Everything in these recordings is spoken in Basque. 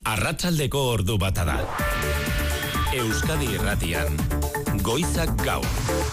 Arratsaldeko ordu bata da. Euskadi Irratian, Goizak Gaur.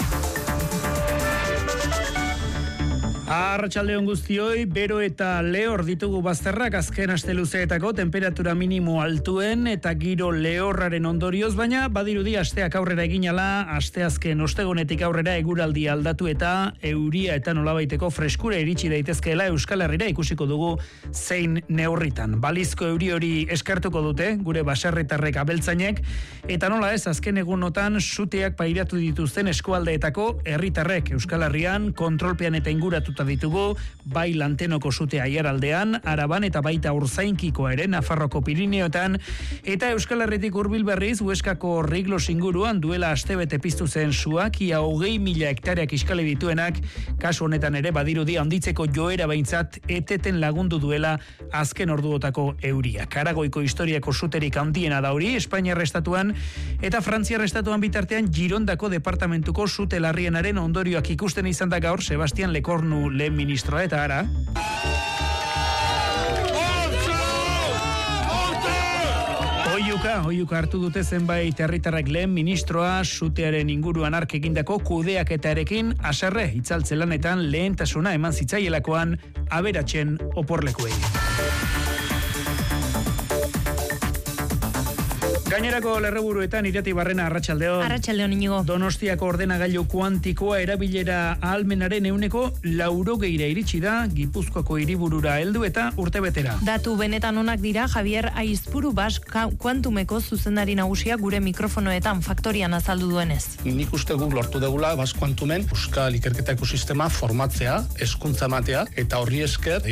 Arratsaldeon guztioi, bero eta lehor ditugu bazterrak azken aste luzeetako temperatura minimo altuen eta giro lehorraren ondorioz, baina badirudi asteak aurrera eginala, asteazken ostegunetik aurrera eguraldi aldatu eta euria eta nolabaiteko freskura iritsi daitezkeela Euskal Herrira ikusiko dugu zein neurritan. Balizko euri hori eskartuko dute gure baserritarrek abeltzainek eta nola ez azken egunotan suteak pairatu dituzten eskualdeetako herritarrek Euskal Herrian kontrolpean eta inguratuta ditugu, bai Lantenoko sute aiaraldean, Araban eta baita Urzainkikoa ere Nafarroko Pirineotan, eta Euskal Herritik hurbil berriz Hueskako Riglos inguruan duela astebete piztu zen suak, ia 20.000 hektareak iskali dituenak, kasu honetan ere badirudi handitzeko joera behintzat eteten lagundu duela azken orduotako euriak. Aragoiko historiako suterik handiena da hori, Espainiar estatuan eta Frantziar estatuan bitartean Girondako departamentuko sute larrienaren ondorioak ikusten izan da gaur Sebastian Lekornu lehen ministroa eta ara. Oiuka hartu dute zenbait herritarrak lehen ministroa sutearen inguruan ark egindako kudeaketarekin haserre itzaltze lanetan lehentasuna eman zitzaielakoan aberatsen oporlekuei. Gainerako lerroburuetan Irati Barrena, arratsaldeon. Arratsaldeon, Inigo. Donostiako ordenagailu kuantikoa erabilera ahalmenaren 80% iritsi da Gipuzkoako hiriburura heldu eta urtebetera. Datu benetan onak dira Javier Aizpuru kuantumeko zuzendari nagusia gure mikrofonoetan faktorian azaldu duenez. Nik uste guk lortu degula kuantumen euskal ikerketa ekosistema formatzea, hezkuntza ematea eta horri esker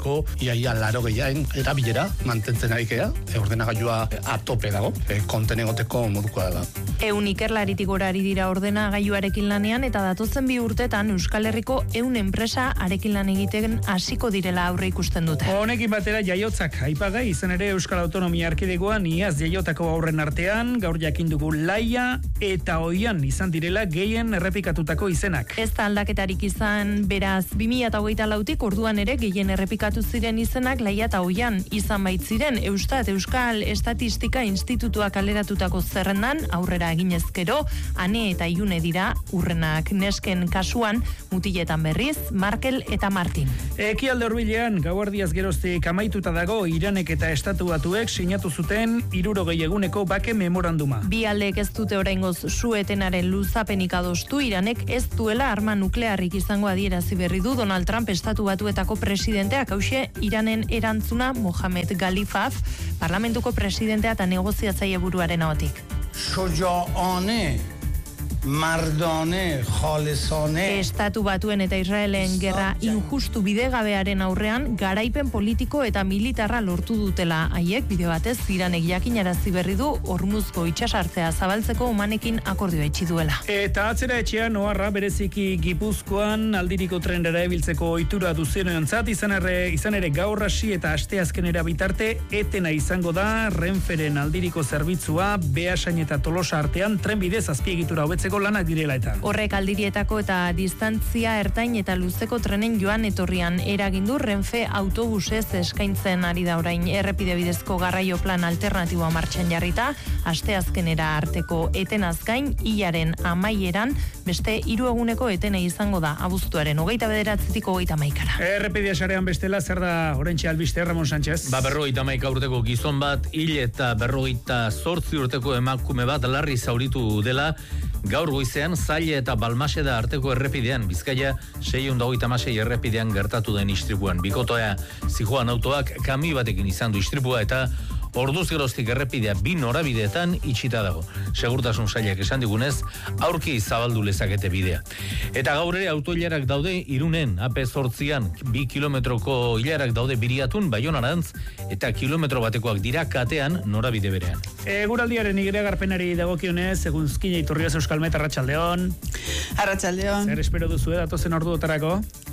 80% erabilera mantentzen arikea, ordenagailua atope dago. Konten egoteko modukoa da. Ikerlaritik gora ari dira ordenagailuarekin lanean eta datozen 2 urtetan Euskal Herriko 100 enpresa arekin lan egiten hasiko direla aurre ikusten dute. Honekin batera jaiotzak aipagai izan ere Euskal Autonomia Erkidegoan iaz jaiotako aurren artean gaur jakin dugu Laia eta Oian izan direla gehien errepikatutako izenak. Ez da aldaketarik izan, beraz 2024tik orduan ere gehien errepikatu ziren izenak Laia eta Oian izan baitziren Euskal Estatistika Institutua kaleratutako zerrendan aurrera eginezkero, Ane eta Iune dira urrenak. Nesken kasuan mutiletan berriz Markel eta Martin. Ekialde hurbilean gauerdiaz geroztik amaituta dago Iranek eta Estatu Batuek sinatu zuten 60 eguneko bake memoranduma. Bi aldeek ez dute oraingoz su-etenaren luzapenik adostu. Iranek ez duela arma nuklearrik izango adierazi berri du Donald Trump Estatu Batuetako presidenteak. Hauxe Iranen erantzuna Mohamed Galifaf, parlamentuko presidentea eta negoziatzaile buruaren ahotik. شجاعانه mardane, jalesane. Estatu Batuen eta Israelen gerra injustu bidegabearen aurrean garaipen politiko eta militarra lortu dutela. Haiek bide batez Iranek jakinarazi berri du Hormuzko itsasartzea zabaltzeko omanekin akordioa itxi duela. Eta atzera etxean oharra bereziki Gipuzkoan aldiriko trenera ebiltzeko ohitura duzenentzat izan ere gaur hasi eta asteazkenera bitarte etena izango da Renferen aldiriko zerbitzua Beasain eta Tolosa artean trenbidez azpiegitura hobetzeko lanak direla eta. Horrek aldirietako eta distantzia ertain eta luzeko trenen joan etorrian eragindu Renfe autobusez eskaintzen ari da orain errepide bidezko garraio plan alternatiboa martxan jarrita, asteazkenera arteko etenaz gain hilaren amaieran beste 3 eguneko etene izango da abuztuaren 29-tik 31-ra. Errepidea sarean bestela zer da oraintxe albiste Ramon Sánchez? 51 urteko gizon bat hil eta 58 urteko emakume bat larri zauritu dela gaur goizean Zaila eta Balmaseda arteko errepidean Bizkaia 626 errepidean gertatu den istripuan. Bikotoa zijoan autoak kami batekin izan du istripua eta orduz geroztik errepidea 2 norabideetan itxita dago. Segurtasun sailak esan digunez, aurki zabaldu lezakete bidea. Eta gaur ere autoilarak daude Irunen, AP8an 2 kilometroko ilarak daude Biriatun, Baionarantz, eta kilometro batekoak dira katean norabide berean. Eguraldiaren iragarpenari dagokionez, Eguzkina Iturrioz Euskalmet, arratsaldeon. Arratsaldeon. Zer espero duzu datozen orduotarako?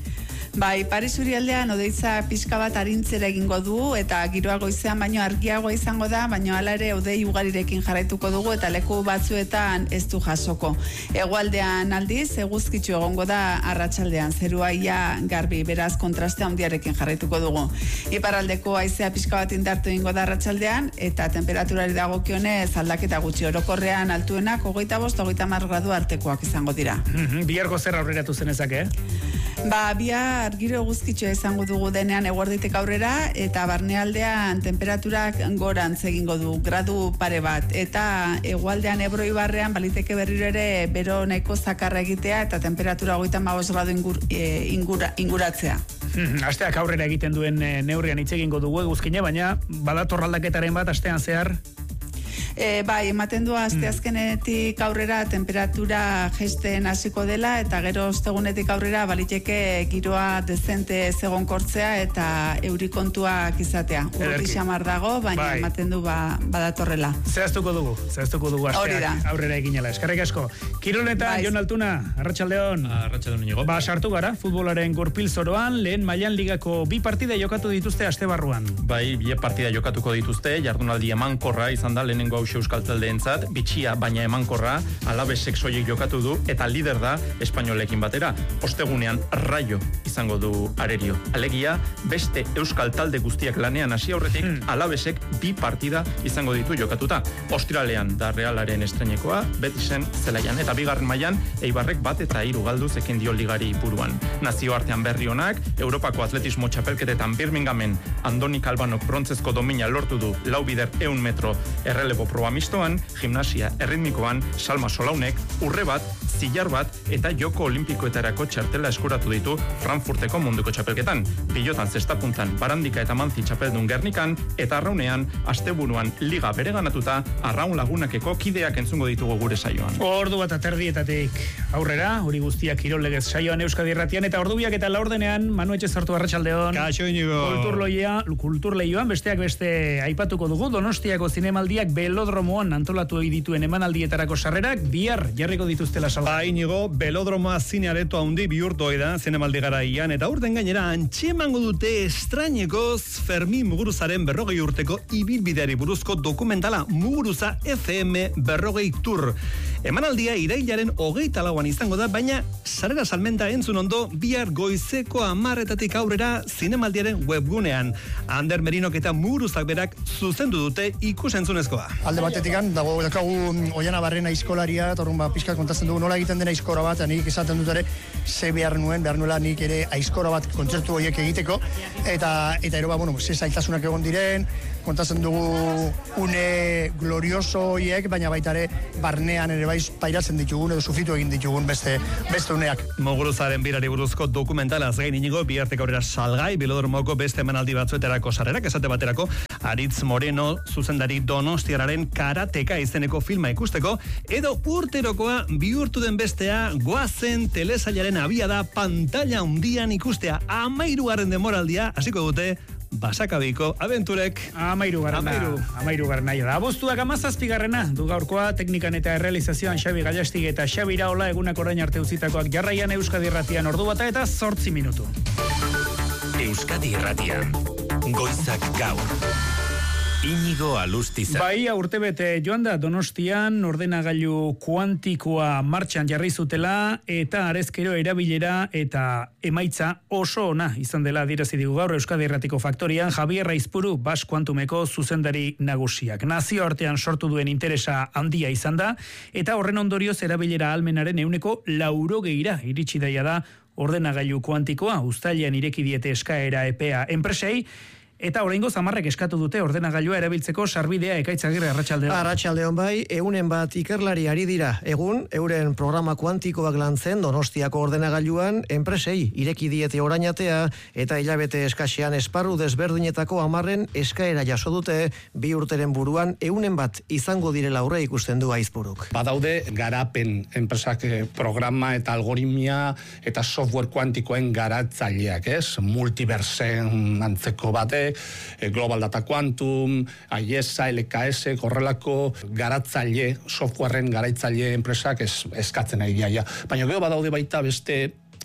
Bai, Paris urialdean odeitza pixka bat arintzera egingo du eta giroa goizean baino argiagoa izango da, baino hala ere hodei ugarirekin jarraituko dugu eta leku batzuetan ez du jasoko. Hegoaldean aldiz, eguzkitsu egongo da arratsaldean, zerua ia garbi, beraz kontraste handiarekin jarraituko dugu. Iparraldeko haizea pixka bat indartu egingo da arratsaldean eta temperaturari dagokionez aldaketa gutxi, orokorrean altuenak 25-30 gradu artekoak izango dira. Biharko zer aurreratu zenezake, Bihar giro eguzkitsua izango dugu denean eguerditik aurrera eta barnealdean temperaturak gorantz egingo du, gradu pare bat. Eta hegoaldean Ebro ibarrean baliteke berriro ere bero nahiko zakarra egitea eta temperatura 35 gradu inguratzea. Asteak aurrera egiten duen neurrian hitz egingo dugu eguzkina, baina badator aldaketaren bat astean zehar. Bai, ematen du asteazkenetik aurrera temperatura jaisten hasiko dela eta gero ostegunetik aurrera baliteke giroa dezente egonkortzea eta eurikontuak izatea. Urri xamar dago, baina ematen du badatorrela. Zehaztuko dugu asteak aurrera eginela. Eskerrik asko. Kiroletan, Jon Altuna, arratsaldeon. Arratsaldeon Inigo. Sartu gara, futbolaren gurpil zoroan, lehen mailan ligako 2 partida jokatu dituzte aste barruan. Bai, 2 partida jokatuko dituzte, jardunaldi emankorra izan da lehenengo hau euskal taldeentzat, bitxia baina emankorra, Alabesek soilik jokatu du eta lider da espainolekin batera. Ostegunean Raio izango du arerio. Alegia, beste euskal talde guztiak lanean hasi aurretik, Alabesek 2 partida izango ditu jokatuta. Ostiralean da Realaren estrenekoa, Betisen zelaian eta bigarren mailan Eibarrek 1 eta 3 galdu zekin dio ligari buruan. Nazioartean berri honak, Europako atletismo txapelketetan Birminghamen Andoni Kalbanok brontzezko domina lortu du 4 bider 100 metro errelebo proba mistoan, gimnasia erritmikoan, Salma Solaunek, urre bat, zilar bat eta joko olimpikoetarako txartela eskuratu ditu Frankfurteko munduko txapelketan. Pilotan zestapuntan Barandika eta Manzi txapeldun Gernikan eta Arraunean, asteburuan liga bereganatuta Arraun Lagunakeko kideak entzungo ditugu gure saioan. Ordu bat aterdietatik aurrera, hori guztiak Kirollegez saioan Euskadi Irratian eta ordubiak eta laurdenean Manu Etxezartu arratsaldeon. Kaixo Inigo. Kulturleioan besteak beste aipatuko dugu Donostiako zinemaldiak Belodromoan antolatu dituen emanaldietarako sarrerak bihar jarriko dituztela salgai. Inigo, Belodromoa zineareto handi bihurtu da zinemaldi garaian eta urten gainera antxemango dute estrainekoz Fermin Muguruzaren 40 urteko ibilbideari buruzko dokumentala Muguruza FM 40 Tour. Emanaldia irailaren 24an izango da, baina sarrera salmenta entzun ondo bihar goizeko 10:00 aurrera zinemaldiaren webgunean. Ander Merinok eta Muguruzak berak zuzendu dute ikusentzunezkoa. Alde batetik daukagu Oiana Barrena aizkolaria, eta orrun pixka kontatzen dugu nola egiten dena aizkora bat, nik esaten dut ere, ze behar nuela nik ere aizkora bat kontzertu horiek egiteko, eta ero, ze zailtasunak egon diren, kontatzen dugu une glorioso horiek, baina baita ere barnean ere pairatzen ditugun edo sufritu egin ditugun beste uneak. Muguruzaren birari buruzko dokumentalaz gain Inigo, bihartek aurrera salgai, Belodromoko beste emanaldi batzuetarako sarrerak, esate baterako, Aritz Moreno zuzendari Donostiararen Karateka izeneko filma ikusteko, edo urterokoa bihurtu den bestea goazen telesailaren abiada pantalla handian ikustea 13. denboraldia hasiko dute Basakabiko abenturek. 13. da. Abuztuak 17. du gaurkoa teknikan eta errealizazioan Xabi Gallastig eta Xabi Iraola egunak orain arte utzitakoak jarraian Euskadi Irratian ordu bata eta 8 minutu. Euskadi Irratian goizak gaur. Inigo Alustiza. Bai, urtebete joan da Donostian ordenagailu kuantikoa martxan jarri zutela eta arezkero erabilera eta emaitza oso ona izan dela adierazi digu gaur Euskadi Irratiko Faktorian Javier Raizpuru Bas Kuantumeko zuzendari nagusiak. Nazioartean sortu duen interesa handia izan da eta horren ondorioz erabilera ahalmenaren 80%ra iritsi daia da ordenagailu kuantikoa. Uztailean ireki diete eskaera epea enpresei. Eta oraingo zamarrek eskatu dute ordenagailua erabiltzeko sarbidea. Ekaitzagirre, arratsaldeon. Arratsaldeon bai, 100 ikerlari ari dira. Egun, euren programa kuantikoak lantzen Donostiako ordenagailuan enpresei ireki diete orainatea eta hilabete eskasean esparru desberdinetako 10 eskaera jaso dute, 2 urteren buruan 100 izango direla aurre ikusten du Aizpuruk. Badaude garapen enpresak programa eta algoritmia eta software kuantikoen garatzaileak, multiversen antzeko batek, Global Data Quantum, IESA, LKS, korrelako softwareen garaitzaile enpresak eskatzen egia. Baina gero badaude baita beste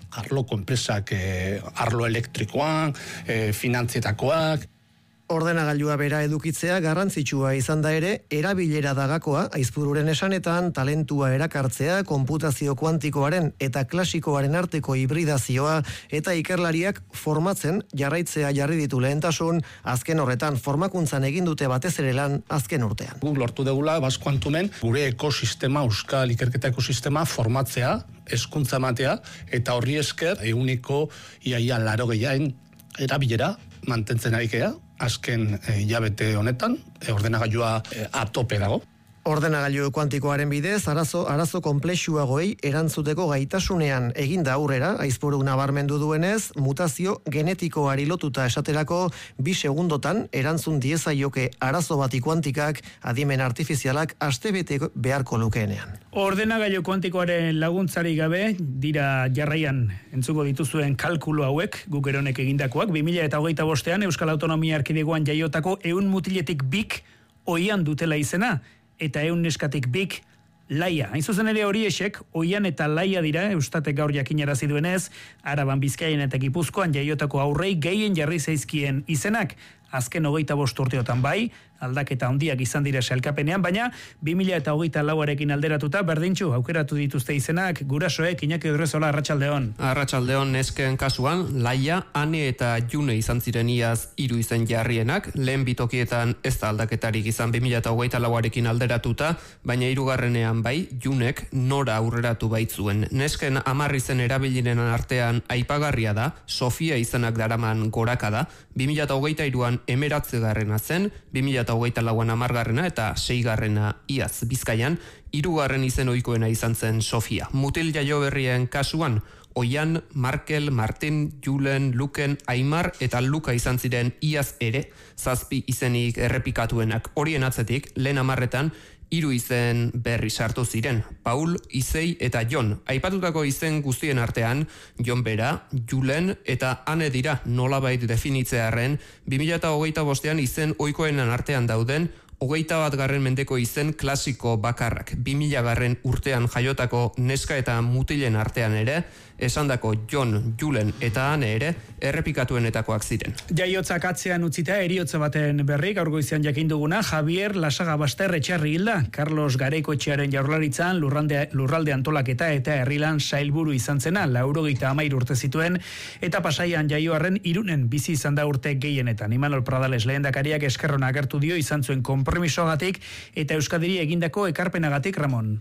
arloko enpresak, arlo elektrikoan, finantzietakoak. Ordenagailua bera edukitzea garrantzitsua izan da ere, erabilera dagakoa, Aizpururen esanetan, talentua erakartzea, konputazio kuantikoaren eta klasikoaren arteko hibridazioa eta ikerlariak formatzen jarraitzea jarri ditu lehentasun, azken horretan formakuntzan egin dute batez ere lan azken urtean. Guk lortu degula, kuantumen, gure ekosistema, euskal ikerketa ekosistema formatzea, hezkuntza ematea, eta horri esker, eguniko iaia 80 erabilera mantentzen arikea, azken hilabete honetan, ordenagailua atope dago. Ordenagailu kuantikoaren bidez, arazo konplexuagoei erantzuteko gaitasunean eginda aurrera, Aizpuruk nabarmendu duenez, mutazio genetikoari lotuta esaterako 2 segundotan erantzun diezaioke arazo bati kuantikak adimen artifizialak astebete beharko lukeenean. Ordenagailu kuantikoaren laguntzari gabe, dira jarraian entzuko dituzuen kalkulu hauek, guk eronek egindakoak, 2025an Euskal Autonomia Erkidegoan jaiotako 100 mutiletik 2 oian dutela izena, eta 100 neskatik 2 laia. Hain zuzen ere horiexek, oian eta laia dira, Eustatek gaur jakinarazi duenez, Araban, Bizkaian eta Gipuzkoan jaiotako aurrei gehien jarri zaizkien izenak, azken 25 urteotan bai, aldaketa handiak izan dira sailkapenean, baina 2024arekin alderatuta berdintxu aukeratu dituzte izenak, gurasoek Iñaki Odrezola, arratsaldeon. Arratsaldeon, nesken kasuan, Laia, Ane eta June izan ziren iaz 3 izen jarrienak, lehen bitokietan ez da aldaketarik izan 2024arekin alderatuta, baina 3. bai, Junek nora aurreratu baitzuen. Nesken 10 izen erabiliren artean aipagarria da, Sofia izenak daraman gorakada, 2023an 19. zen, 2024an 10. eta 6. iaz Bizkaian, 3. izen ohikoena izan zen Sofia. Mutil jaioberrien kasuan, Oian, Markel, Martin, Julen, Luken, Aimar eta Luka izan ziren iaz ere, 7 izenik errepikatuenak. Horien atzetik, lehen 10etan, 3 izen berri sartu ziren, Paul, Izei eta Jon. Aipatutako izen guztien artean, Jon bera, Julen eta Ane dira nolabait definitzearren, 2025an izen ohikoenen artean dauden, 21. mendeko izen klasiko bakarrak, 2000. urtean jaiotako neska eta mutilen artean ere, esandako Jon, Julen eta Ane ere errepikatuenetakoak ziren. Jaiotzak atzean utzita eriotza baten berri, gaur goizean jakin duguna, Javier Lasagabaster etxarri hilda, Carlos Garaikoetxearen jaurlaritzan lurralde antolaketa eta herrilan sailburu izan zena, 93 urte zituen, eta Pasaian jaioarren Irunen bizi izan da urte gehienetan. Imanol Pradales lehendakariak eskerrona agertu dio izan zuen konpromisoagatik eta Euskadiri egindako ekarpenagatik, Ramon.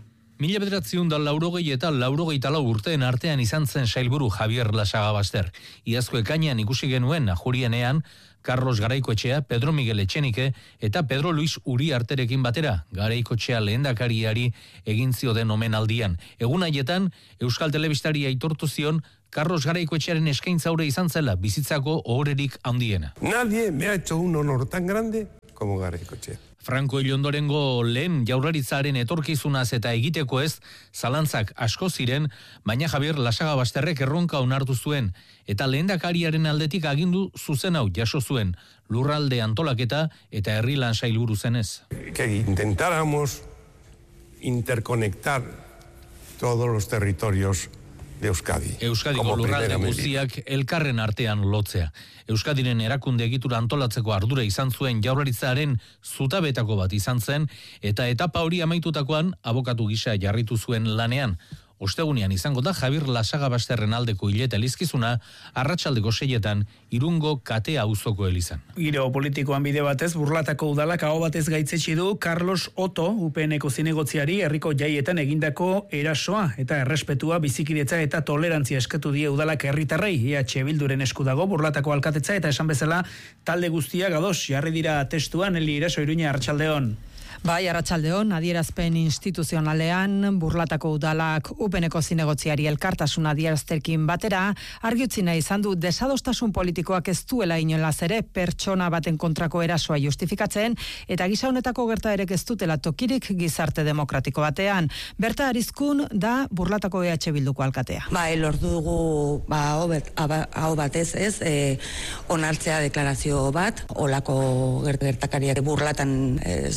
1980 eta 84 urteen artean izan zen sailburu Javier Lasagabaster. Iazko ekainean ikusi genuen Ajurienean, Carlos Garaikoetxea, Pedro Miguel Etxenike eta Pedro Luis Uriarterekin batera, Garaikoetxea lehendakariari egin zioten omenaldian. Egun haietan, Euskal Telebistari aitortu zion Carlos Garaikoetxearen eskaintza aurre izan zela bizitzako ohorerik handiena. Nadie me ha hecho un honor tan grande como Garaikoetxea. Franco Ilondorengo lehen jaurlaritzaren etorkizunaz eta egiteko ez, zalantzak asko ziren, baina Javier Lasagabasterrek erronka onartu zuen, eta lehendakariaren aldetik agindu zuzen hau jaso zuen, lurralde antolaketa eta herrilan sailburu zenez. Que intentáramos interconectar todos los territorios de Euskadi. Euskadiko lurralde guztiak elkarren artean lotzea. Euskadiren erakunde egitura antolatzeko ardura izan zuen jaurlaritzaren zutabetako bat izan zen, eta etapa hori amaitutakoan abokatu gisa jarritu zuen lanean. Ostegunean izango da Javier Lasagabasterren aldeko hileta elizkizuna, arratsaldeko 6etan Irungo Katea auzoko elizan. Giro politikoan bide batez, Burlatako udalak aho batez gaitzetsi du Carlos Otto, UPNeko zinegotziari herriko jaietan egindako erasoa eta errespetua, bizikidetza eta tolerantzia eskatu die udalak herritarrei. EH Bilduren esku dago Burlatako alkatetza eta esan bezala talde guztiak ados jarri dira testuan. Eli Iraso, Iruña, arratsaldeon. Bai, arratsaldeon, adierazpen instituzionalean, Burlatako udalak UPNeko zinegotziari elkartasuna adierazterkin batera, argi utzi nahi izan du desadostasun politikoak ez duela inolaz ere pertsona baten kontrako erasoa justifikatzen, eta gisa honetako gertaerek ez dutela tokirik gizarte demokratiko batean. Berta Arizkun da Burlatako EH Bilduko alkatea. Bai, lortu dugu hau batez ez, onartzea deklarazio bat, olako gertakariak Burlatan ez dute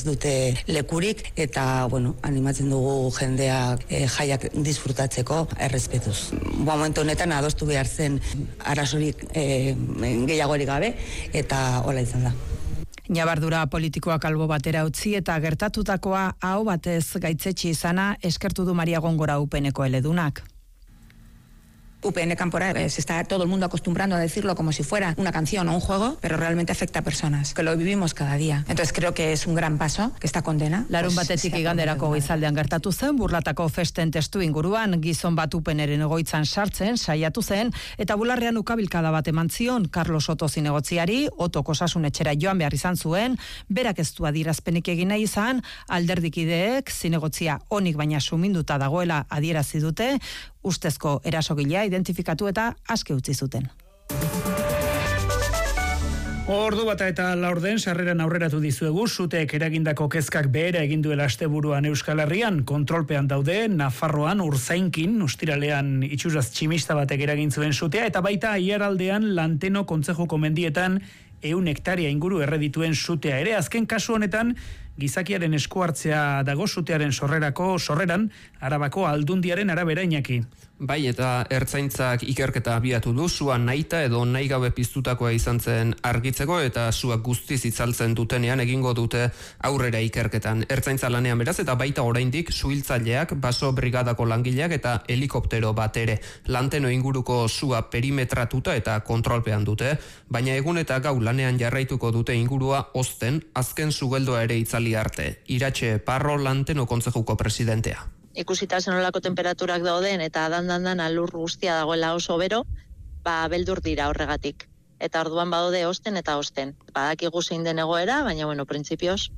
lekurik, eta, bueno, animatzen dugu jendeak jaiak disfrutatzeko errespetuz. Momentu honetan adostu behar zen arazorik gehiagorik gabe, eta hola izan da. Ñabardura politikoak albo batera utzi eta gertatutakoa aho batez gaitzetsi izana eskertu du Maria Gongora UPNeko eledunak. UPN Campora, se está todo el mundo acostumbrando a decirlo como si fuera una canción o un juego, pero realmente afecta a personas, que lo vivimos cada día. Entonces creo que es un gran paso, que esta condena. Larun batetik iganderako goizaldean gertatu zen, Burlatako festen testu inguruan, gizon bat UPNren egoitzan sartzen, saiatu zen, eta bularrean ukabilkada bat eman zion, Carlos Oto zinegotziari, Otoko osasun etxera joan behar izan zuen, berak ez du adierazpenik egin nahi izan, alderdikideek zinegotzia onik baina suminduta dagoela adierazi dute, ustezko erasogilea identifikatu eta aske utzi zuten. Ordu bata eta laurden sarreran aurreratu dizuegu, suteek eragindako kezkak behera egin duela asteburuan Euskal Herrian, kontrolpean daude, Nafarroan urzainkin, ustiralean itxuraz tximista batek eragin zuen sutea, eta baita aiaraldean Lanteno kontzejuko mendietan 100 hektaria inguru erredituen sutea ere. Azken kasu honetan, gizakiaren esku hartzea dago sutearen sorreran, Arabako Aldundiaren arabera Iñaki. Bai, eta ertzaintzak ikerketa abiatu du, sua nahita edo nahi gabe piztutakoa izan zen argitzeko, eta suak guztiz itzaltzen dutenean egingo dute aurrera ikerketan. Ertzaintza lanean beraz, eta baita oraindik suhiltzaileak, baso brigadako langileak eta helikoptero bat ere. Lanteno inguruko sua perimetratuta eta kontrolpean dute, baina egun eta gau lanean jarraituko dute ingurua ozten, azken sugeldoa ere itzali arte. Iratxe Parro, Lanteno kontzejuko presidentea. Ikusita zenolako temperaturak dauden eta dandan alur guztia dagoela oso bero, beldur dira horregatik. Eta orduan badaude osten eta osten. Badakigu zein den egoera, baina printzipioz,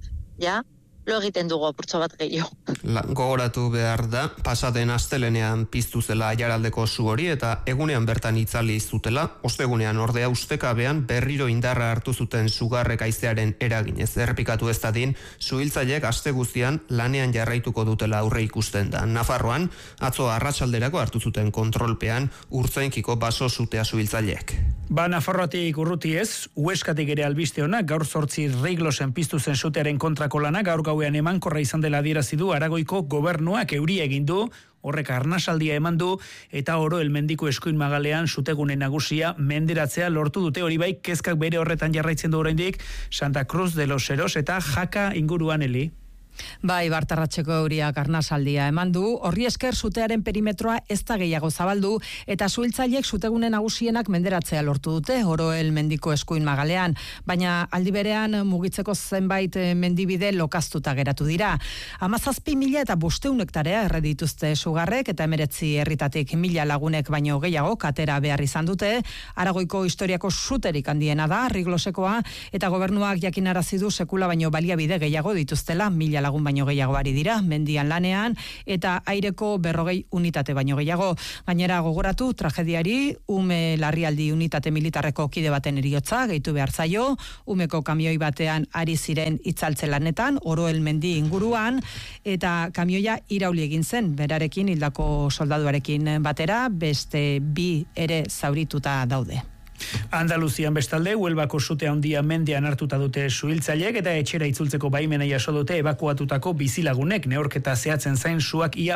lo egiten dugu apurtxo bat gehiago. Gogoratu behar da, pasaden astelenean piztu zela aiaraldeko su hori eta egunean bertan itzali zutela, ostegunean ordea ustekabean berriro indarra hartu zuten sugarrek haizearen eraginez. Errepikatu ez dadin, suhiltzaileek aste guztian lanean jarraituko dutela aurre ikusten da. Nafarroan, atzo arratsalderako hartu zuten kontrolpean urtzainkiko baso sutea suhiltzaileek. Nafarroatik urruti ez, Hueskatik ere albiste honak, gaur 8 Reiglosen piztu zen sutearen kontrako lana, gaur gauean emankorra izan dela adierazi du Aragoiko gobernuak euria egin du, horrek arnasaldia eman du, eta Oroel mendiko eskuin magalean sutegune nagusia menderatzea lortu dute, hori bai kezkak bere horretan jarraitzen du oraindik Santa Cruz de los Heros eta Jaka inguruan Eli. Bai, Bartarratxeko euriak arnasaldia eman du, horri esker sutearen perimetroa ez da gehiago zabaldu, eta suhiltzaileek sutegune nagusienak menderatzea lortu dute, Oroel mendiko eskuin magalean, baina aldi berean mugitzeko zenbait mendibide lokaztuta geratu dira. 17.000 eta 500 hektarea erredituzte sugarrek, eta 19 herritatik 1.000 lagunek baino gehiago katera behar izan dute, Aragoiko historiako suterik handiena da, Riglosekoa, eta gobernuak jakinarazi du sekula baino baliabide gehiago dituztela, 1.000 lagun baino gehiago ari dira, mendian lanean, eta aireko 40 unitate baino gehiago. Gainera gogoratu, tragediari, ume larrialdi unitate militarreko kide baten heriotza gehitu behar zaio, umeko kamioi batean ari ziren itzaltze lanetan, Oroel mendi inguruan, eta kamioia irauli egin zen, berarekin hildako soldaduarekin batera, beste 2 ere zaurituta daude. Andaluzian bestalde, Huelbako sute handia mendean hartuta dute suhiltzaileek eta etxera itzultzeko baimena jaso dute ebakuatutako bizilagunek, neurketa zehatzen zain suak ia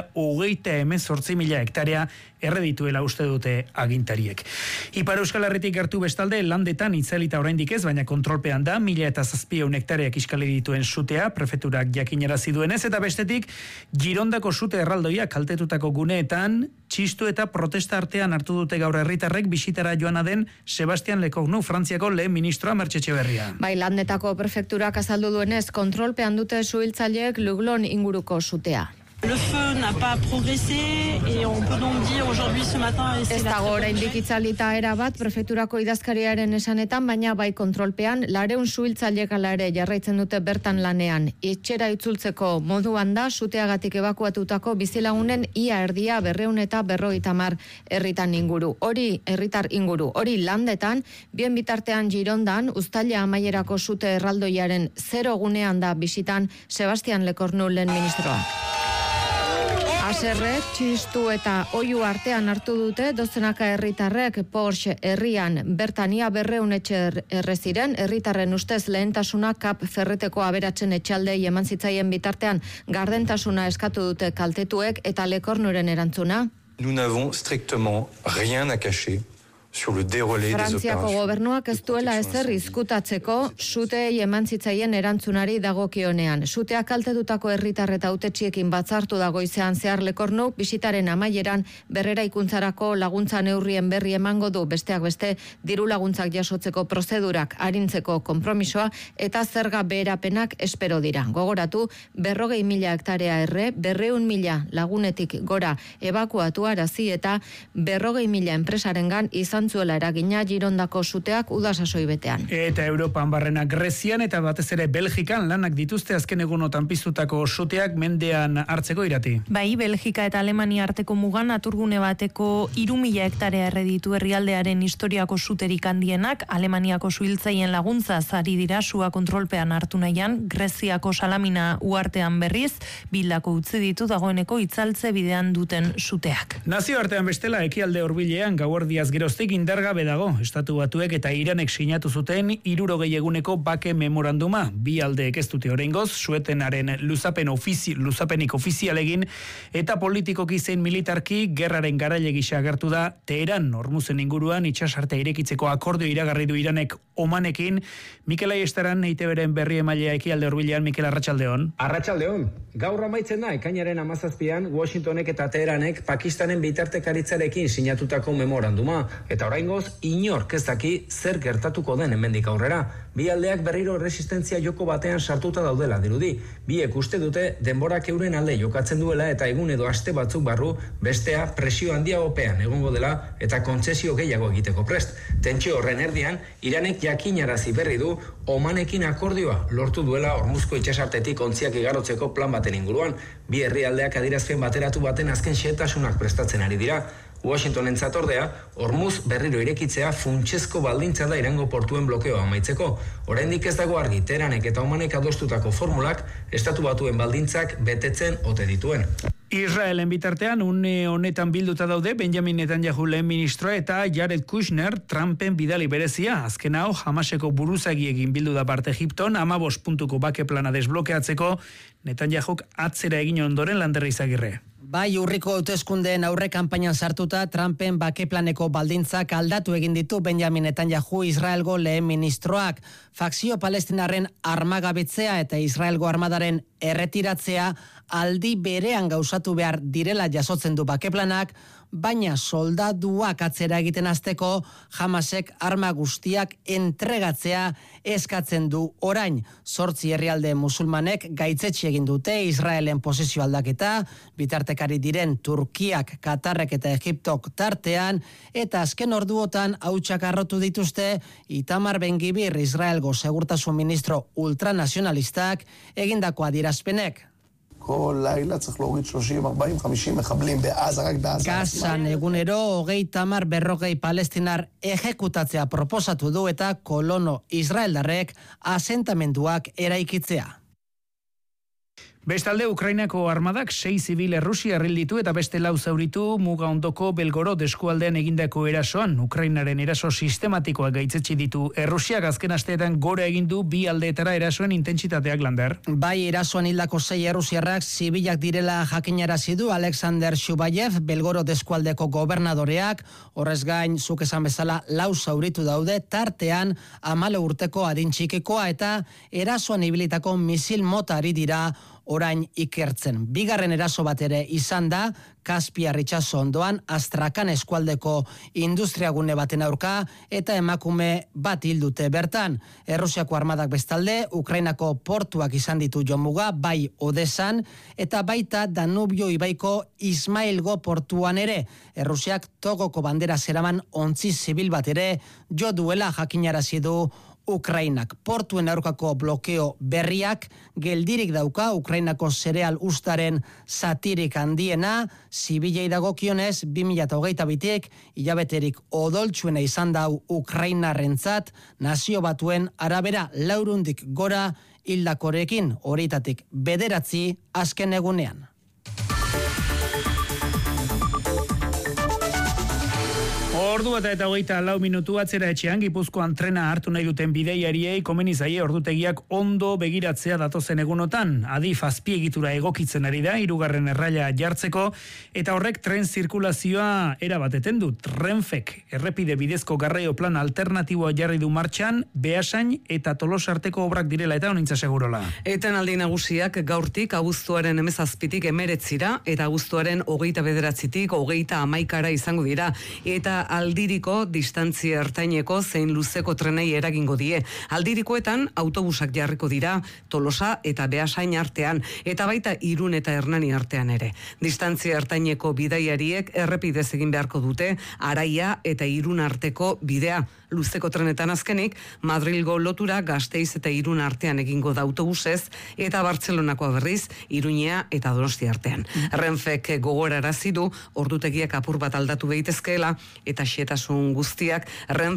38.000 hektarea erredituela uste dute agintariek. Ipar Euskal Herritik gertu bestalde, landetan itzalita oraindik ez, baina kontrolpean da, 1.700 hektareak iskali dituen sutea, prefeturak jakinarazi duenez, eta bestetik, Girondako sute erraldoia kaltetutako guneetan, txistu eta protesta artean hartu dute gaur herritarrek bisitara joana den Sebastian Lecognu, Frantziako lehen ministroa Mertxe Etxeberria. Bai, landetako prefekturak azaldu duenez, kontrolpean dute suhiltzaileek Luglon inguruko sutea. Le feu n'a pas progressé et on peut donc dire aujourd'hui ce matin ez dago oraindik itzalita erabat prefekturako idazkariaren esanetan, baina bai kontrolpean 200 suhiltzaileek hala ere jarraitzen dute bertan lanean. Etxera itzultzeko moduan da suteagatik ebakuatutako bizilagunen ia erdia 250 herritan inguru. Herritar inguru. Hori landetan, bien bitartean Girondan uztaila amaierako sute erraldoiaren 0 gunean da bisitan Sebastian Lecognu lehen ministroa. Aserre, txistu eta oiu artean hartu dute dozenaka herritarrek Porsche herrian bertania 200 etxe erreziren, herritarren ustez lehentasuna kap ferreteko aberatzen etxaldei eman zitzaien bitartean gardentasuna eskatu dute kaltetuek eta Lekornuren erantzuna. Nous n'avons strictement rien à cacher sur le déroulé des Frantziako opérations. gobernuak ez duela ezer izkutatzeko suteei eman zitzaien erantzunari dagokionean. Suteak kaltetutako herritar eta hautetxiekin batzartu da goizean zehar Lekornuk bisitaren amaieran berreraikuntzarako laguntza neurrien berri emango du, besteak beste diru laguntzak jasotzeko prozedurak arintzeko konpromisoa eta zerga beherapenak espero dira. Gogoratu 40.000 hektarea erre, 200.000 lagunetik gora ebakuatu arazi eta 40.000 enpresarengan izan zuela eragina Girondako suteak udasasoi betean. Eta Europan barrena Grezian eta batez ere Belgikan lanak dituzte azken egunotan piztutako suteak mendean hartzeko Irati. Bai, Belgika eta Alemania arteko mugan naturgune bateko 3.000 hektarea erreditu herrialdearen historiako suterik handienak, Alemaniako suhiltzaien laguntza zari dira sua kontrolpean hartu nahian, Greziako Salamina uartean berriz, bildako utzi ditu dagoeneko itzaltze bidean duten suteak. Nazioartean bestela ekialde hurbilean gauerdiaz geroztik indargabe dago. Estatu Batuek eta Iranek sinatu zuten 60 eguneko bake memoranduma. Bi aldeek ez dute oraingoz suetenaren luzapenik ofizialegin eta politikoki zein militarki gerraren garaile gisa agertu da Teheran Hormuzen inguruan itsasartea irekitzeko akordio iragarri du Iranek Omanekin. Mikel Aiestaran EITBren berri emailea ekialde hurbilean. Mikel, arratsaldeon. Arratsaldeon. Gaur amaitzen da ekainaren 17an Washingtonek eta Teheranek Pakistanen bitartekaritzarekin sinatutako memoranduma. Eta oraingoz inork ez daki zer gertatuko den hemendik aurrera. Bi aldeak berriro resistentzia joko batean sartuta daudela dirudi. Biek uste dute denborak euren alde jokatzen duela eta egun edo aste batzuk barru bestea presio handiagopean egongo dela eta kontzesio gehiago egiteko prest. Tentsio horren erdian Iranek jakinarazi berri du Omanekin akordioa lortu duela Hormuzko itsasartetik ontziak igarotzeko plan baten inguruan. Bi herrialdeak adierazpen bateratu baten azken xehetasunak prestatzen ari dira. Washingtonen zatordea, Hormuz berriro irekitzea funtsezko baldintza da Irango portuen blokeoa amaitzeko. Oraindik ez dago argi Teheranek eta Omanek adostutako formulak Estatu Batuen baldintzak betetzen ote dituen. Israelen bitartean une honetan bilduta daude Benjamin Netanyahu lehen ministroa eta Jared Kushner Trumpen bidali berezia. Azken hau Hamaseko buruzagiekin bildu da parte Egipton 15 puntuko bake plana desblokeatzeko Netanyahuk atzera egin ondoren Landerra Izagirre. Bai, urriko hauteskundeen aurre kanpainan sartuta Trumpen bakeplaneko baldintzak aldatu egin ditu Benjamin Netanyahu Israelgo lehen ministroak. Fakzio palestinarren armagabetzea eta Israelgo armadaren erretiratzea aldi berean gauzatu behar direla jasotzen du bakeplanak, baina soldaduak atzera egiten hasteko Hamasek arma guztiak entregatzea eskatzen du orain. 8 herrialde musulmanek gaitzetsi egin dute Israelen posizio aldaketa, bitartekari diren Turkiak, Katarrek eta Egiptok tartean, eta azken orduotan hautsak arrotu dituzte Itamar Ben-Gvir Israelgo segurtasun ministro ultranazionalistak egindako adierazpenek. כל לילה צריך להוריד 30, 40, 50 מחבלים בעזה, רק בעזה. Gazan egunero 30-40 palestinar ejekutatzea proposatu du eta kolono israeldarrek asentamenduak eraikitzea. Bestalde, Ukrainako armadak 6 zibil Errusia hil ditu eta beste 4 zauritu muga ondoko Belgorod eskualdean egindako erasoan. Ukrainaren eraso sistematikoak gaitzetsi ditu Errusiak azken asteetan gora egin du bi aldeetara erasoen intentsitateak Lander. Bai, erasoan hildako 6 errusiarrak zibilak direla jakinarazi du Alexander Shubayev, Belgorod eskualdeko gobernadoreak. Horrez gain, zuk esan bezala 4 zauritu daude, tartean 14 urteko adin txikikoa eta erasoan ibilitako misil mota ari dira orain ikertzen. Bigarren eraso bat ere izan da, Kaspiar itsaso ondoan Astrakan eskualdeko industriagune baten aurka eta emakume bat hildute bertan. Errusiako armadak bestalde, Ukrainako portuak izan ditu jomuga, bai Odesan, eta baita Danubio ibaiko Ismailgo portuan ere. Errusiak Togoko bandera zeraman ontzi zibil bat ere jo duela jakinarazi du Ukrainak. Portuen aurkako blokeo berriak geldirik dauka Ukrainako zereal ustaren zatirik handiena, zibilei dagokionez 2022tik hilabeterik odoltsuena izan dau Ukrainarrentzat, Nazio Batuen arabera 400 gora hildakorekin, horietatik 9 azken egunean. Ordu eta 24 atzera etxean Gipuzkoan trena hartu nahi duten bidaiariei komeni zaie ordutegiak ondo begiratzea datozen egunotan. Adif azpiegitura egokitzen ari da, 3. erraila jartzeko, eta horrek tren zirkulazioa erabateten du. Renfek errepide bidezko garraio plan alternatiboa jarri du martxan, Beasain eta Tolosa arteko obrak direla eta honintza segurola. Etenaldi nagusiak gaurtik abuztuaren 17tik 19 eta abuztuaren 29tik 31 izango dira, eta aldiriko distantzia ertaineko zein luzeko trenei eragingo die. Aldirikoetan autobusak jarriko dira Tolosa eta Beasain artean, eta baita Irun eta Hernani artean ere. Distantzia ertaineko bidaiariek errepidez egin beharko dute Araia eta Irun arteko bidea. Luzeko trenetan azkenik, Madrilgo lotura Gasteiz eta Irun artean egingo da autobusez, eta Bartzelonako berriz, Iruñea eta Donostia artean. Renfek gogorarazi du ordutegiak apur bat aldatu behitezkeela, eta xetasun guztiak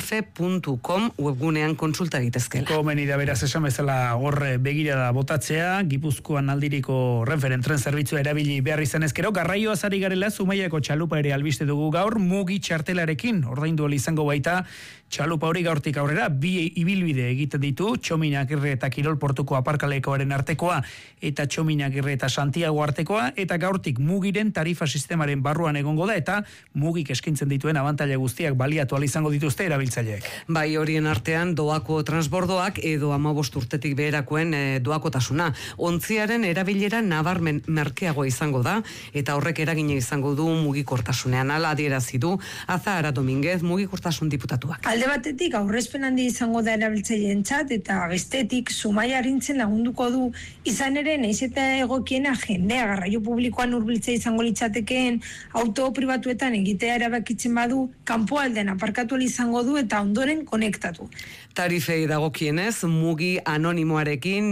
renfe.com webgunean kontsulta egitezkeela. Komeni da beraz esan bezala horre begirada botatzea, Gipuzkoan aldiriko Renferen tren zerbitzua erabili behar izan ezkero, garraioa zari garela Zumaiako txalupa ere albiste dugu gaur, mugi txartelarekin, ordaindu izango baita, txalupa hori gaurtik aurrera, bi ibilbide egiten ditu, Txominagirre eta Kirol Portuko aparkalekoaren artekoa, eta Txominagirre eta Santiago artekoa, eta gaurtik mugiren tarifa sistemaren barruan egongo da, eta mugik eskintzen dituen abantaila guztiak baliatu izango dituzte erabiltzaileek. Bai, horien artean doako transbordoak edo 15 urtetik beherakoen doakotasuna. Ontziaren erabilera nabarmen merkeagoa izango da, eta horrek eragina izango du mugikortasunean. Hala adierazi du Azahara Dominguez mugikortasun diputatuak. Alde batetik aurrezpen handi izango da erabiltzaileentzat eta bestetik Zumaia arintzen lagunduko du, izan ere naiz eta egokiena jendea garraio publikoan hurbiltzea izango litzatekeen auto pribatuetan egitea erabakitzen badu, kanpoaldean aparkatu izango du eta ondoren konektatu. Tarifei dagokienez, mugi anonimoarekin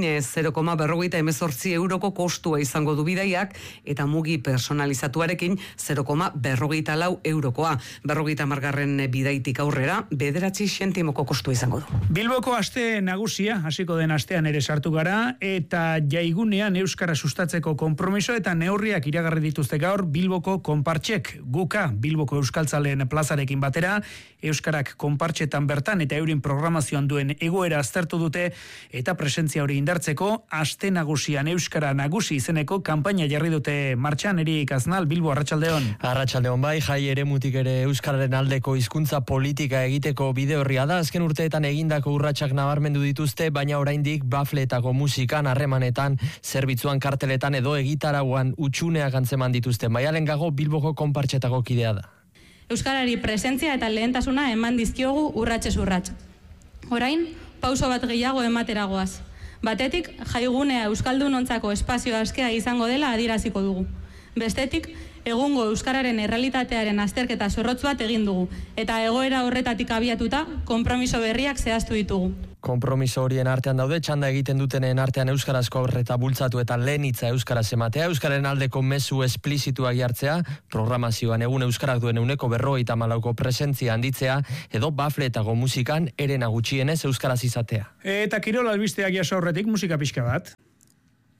0,48 euroko kostua izango du bidaiak, eta mugi personalizatuarekin 0,54 eurokoa. 50 bidaitik aurrera, 9 sentimoko kostua izango du. Bilboko aste nagusia, hasiko den astean ere sartu gara, eta jaigunean euskara sustatzeko konpromiso eta neurriak iragarri dituzte gaur Bilboko konpartxek. Guka, Bilboko euskaltzaleen plazarekin batera, euskarak konpartxetan bertan eta eurin programazioan duen egoera aztertu dute, eta presentzia hori indartzeko aste nagusian euskara nagusi izeneko kanpaina jarri dute martxan. Erik Aznal, Bilbo, arratsaldeon. Arratsaldeon, bai, jai eremutik ere euskararen aldeko hizkuntza politika egiteko bide horria da. Azken urteetan egindako urratsak nabarmendu dituzte, baina oraindik bafletako musikan, harremanetan, zerbitzuan, karteletan edo egitarauan utxuneak antzeman dituzte. Maialen Gago, Bilboko konpartxetako kidea da. Euskarari presentzia eta lehentasuna eman dizkiogu urratsez urrats. Orain, pauso bat gehiago emateragoaz. Batetik, jaigunea euskaldunontzako espazio askea izango dela adieraziko dugu. Bestetik, egungo euskararen errealitatearen azterketa zorrotz bat egin dugu, eta egoera horretatik abiatuta, konpromiso berriak zehaztu ditugu. Konpromiso horien artean daude, txanda egiten dutenen artean euskarazko aurreta bultzatu eta lehen hitza euskaraz ematea, euskararen aldeko mezu esplizituak jartzea, programazioan egun euskarak duen 154ko presentzia handitzea, edo bafletako musikan erena gutxienez euskaraz izatea. Eta kirol albisteak jaso horretik musika pixka bat.